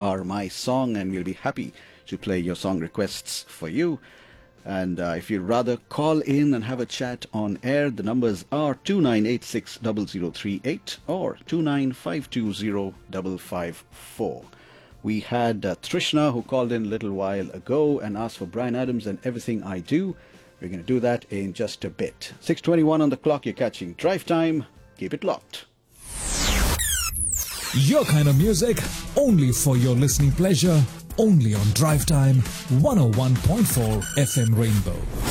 Are My Song, and we'll be happy to play your song requests for you. And if you'd rather call in and have a chat on air, the numbers are 29860038 or 295205554. We had Trishna, who called in a little while ago and asked for Bryan Adams and Everything I Do. We're going to do that in just a bit. 6:21 on the clock, you're catching Drive Time. Keep it locked. Your kind of music, only for your listening pleasure, only on Drive Time, 101.4 FM Rainbow.